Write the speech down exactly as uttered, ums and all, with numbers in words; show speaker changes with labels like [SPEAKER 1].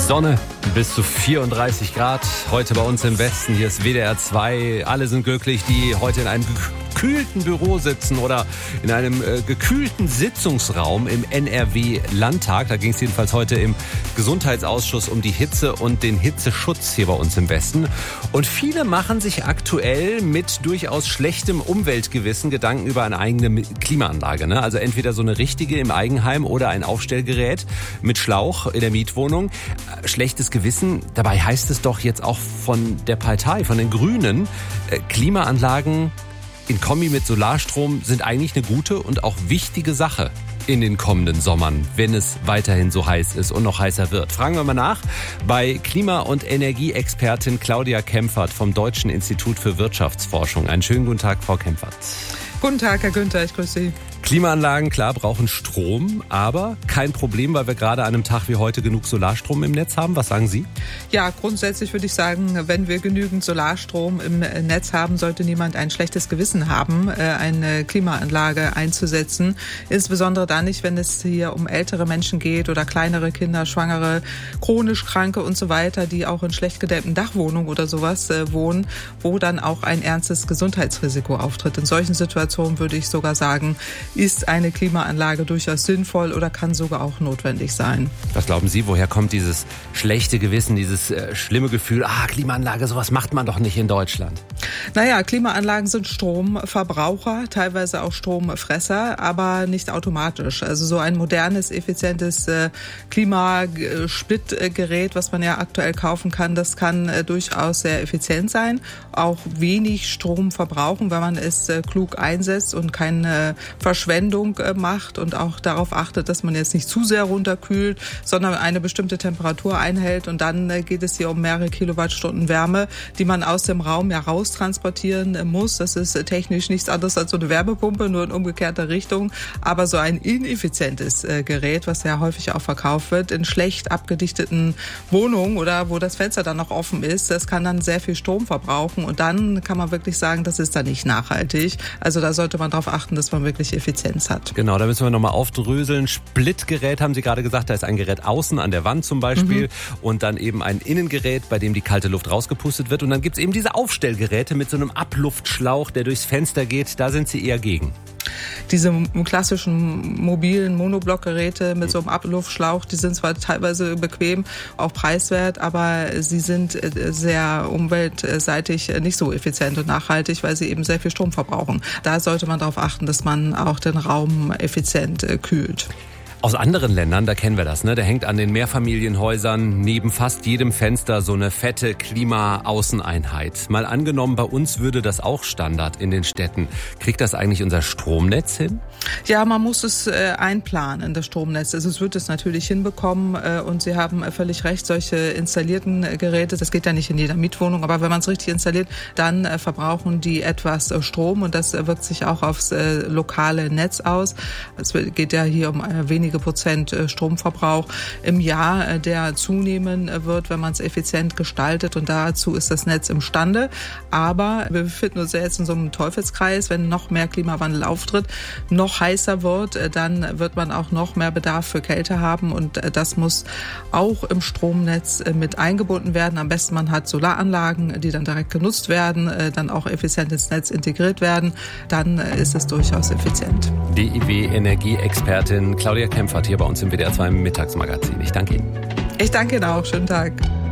[SPEAKER 1] Sonne bis zu vierunddreißig Grad. Heute bei uns im Westen. Hier ist W D R zwei. Alle sind glücklich, die heute in einem gekühlten Büro sitzen oder in einem äh, gekühlten Sitzungsraum im N R W-Landtag. Da ging es jedenfalls heute im Gesundheitsausschuss um die Hitze und den Hitzeschutz hier bei uns im Westen. Und viele machen sich aktuell mit durchaus schlechtem Umweltgewissen Gedanken über eine eigene Klimaanlage. Ne? Also entweder so eine richtige im Eigenheim oder ein Aufstellgerät mit Schlauch in der Mietwohnung. Schlechtes Gewissen, dabei heißt es doch jetzt auch von der Partei, von den Grünen, äh, Klimaanlagen in Kombi mit Solarstrom sind eigentlich eine gute und auch wichtige Sache in den kommenden Sommern, wenn es weiterhin so heiß ist und noch heißer wird. Fragen wir mal nach bei Klima- und Energieexpertin Claudia Kempfert vom Deutschen Institut für Wirtschaftsforschung. Einen schönen guten Tag, Frau Kempfert.
[SPEAKER 2] Guten Tag, Herr Günther, ich grüße Sie.
[SPEAKER 1] Klimaanlagen, klar, brauchen Strom, aber kein Problem, weil wir gerade an einem Tag wie heute genug Solarstrom im Netz haben. Was sagen Sie?
[SPEAKER 2] Ja, grundsätzlich würde ich sagen, wenn wir genügend Solarstrom im Netz haben, sollte niemand ein schlechtes Gewissen haben, eine Klimaanlage einzusetzen. Insbesondere dann nicht, wenn es hier um ältere Menschen geht oder kleinere Kinder, Schwangere, chronisch Kranke und so weiter, die auch in schlecht gedämmten Dachwohnungen oder sowas wohnen, wo dann auch ein ernstes Gesundheitsrisiko auftritt. In solchen Situationen würde ich sogar sagen, ist eine Klimaanlage durchaus sinnvoll oder kann sogar auch notwendig sein.
[SPEAKER 1] Was glauben Sie, woher kommt dieses schlechte Gewissen, dieses äh, schlimme Gefühl, ah, Klimaanlage, sowas macht man doch nicht in Deutschland?
[SPEAKER 2] Naja, Klimaanlagen sind Stromverbraucher, teilweise auch Stromfresser, aber nicht automatisch. Also so ein modernes, effizientes äh, Klimasplitgerät, was man ja aktuell kaufen kann, das kann äh, durchaus sehr effizient sein, auch wenig Strom verbrauchen, wenn man es äh, klug einsetzt und keine Verschwendung macht und auch darauf achtet, dass man jetzt nicht zu sehr runterkühlt, sondern eine bestimmte Temperatur einhält. Und dann geht es hier um mehrere Kilowattstunden Wärme, die man aus dem Raum ja raustransportieren muss. Das ist technisch nichts anderes als so eine Wärmepumpe, nur in umgekehrter Richtung. Aber so ein ineffizientes Gerät, was ja häufig auch verkauft wird, in schlecht abgedichteten Wohnungen oder wo das Fenster dann noch offen ist, das kann dann sehr viel Strom verbrauchen. Und dann kann man wirklich sagen, das ist dann nicht nachhaltig. Also da sollte man darauf achten, dass man wirklich effizient hat.
[SPEAKER 1] Genau, da müssen wir nochmal aufdröseln. Splitgerät haben Sie gerade gesagt, da ist ein Gerät außen an der Wand zum Beispiel mhm. und dann eben ein Innengerät, bei dem die kalte Luft rausgepustet wird. Und dann gibt es eben diese Aufstellgeräte mit so einem Abluftschlauch, der durchs Fenster geht. Da sind Sie eher gegen.
[SPEAKER 2] Diese klassischen mobilen Monoblockgeräte mit so einem Abluftschlauch, die sind zwar teilweise bequem, auch preiswert, aber sie sind sehr umweltseitig nicht so effizient und nachhaltig, weil sie eben sehr viel Strom verbrauchen. Da sollte man darauf achten, dass man auch den Raum effizient kühlt.
[SPEAKER 1] Aus anderen Ländern, da kennen wir das, ne? Da hängt an den Mehrfamilienhäusern neben fast jedem Fenster so eine fette Klima-Außeneinheit. Mal angenommen, bei uns würde das auch Standard in den Städten. Kriegt das eigentlich unser Stromnetz hin?
[SPEAKER 2] Ja, man muss es äh, einplanen, das Stromnetz. Also es wird es natürlich hinbekommen äh, und Sie haben äh, völlig recht, solche installierten äh, Geräte, das geht ja nicht in jeder Mietwohnung, aber wenn man es richtig installiert, dann äh, verbrauchen die etwas äh, Strom und das äh, wirkt sich auch aufs äh, lokale Netz aus. Es geht ja hier um äh, wenige Prozent Stromverbrauch im Jahr, der zunehmen wird, wenn man es effizient gestaltet, und dazu ist das Netz imstande. Aber wir befinden uns ja jetzt in so einem Teufelskreis, wenn noch mehr Klimawandel auftritt, noch heißer wird, dann wird man auch noch mehr Bedarf für Kälte haben und das muss auch im Stromnetz mit eingebunden werden. Am besten man hat Solaranlagen, die dann direkt genutzt werden, dann auch effizient ins Netz integriert werden, dann ist es durchaus effizient.
[SPEAKER 1] D I W-Energieexpertin Claudia Kempfert hier bei uns im W D R zwei Mittagsmagazin. Ich danke Ihnen.
[SPEAKER 2] Ich danke Ihnen auch. Schönen Tag.